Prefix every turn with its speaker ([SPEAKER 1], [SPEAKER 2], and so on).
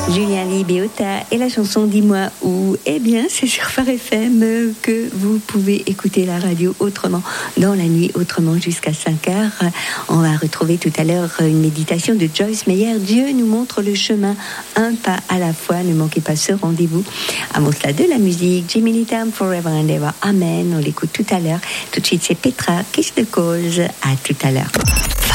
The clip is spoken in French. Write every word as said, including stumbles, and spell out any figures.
[SPEAKER 1] Julien Libeota et la chanson Dis-moi où. Eh bien, c'est sur Phare F M que vous pouvez écouter la radio autrement, dans la nuit autrement jusqu'à cinq heures. On va retrouver tout à l'heure une méditation de Joyce Meyer. Dieu nous montre le chemin, un pas à la fois. Ne manquez pas ce rendez-vous. Avant cela, de la musique. Jimmy Needham, Forever and Ever. Amen. On l'écoute tout à l'heure. Tout de suite, c'est Petra, Kiss the Cause. À tout à l'heure.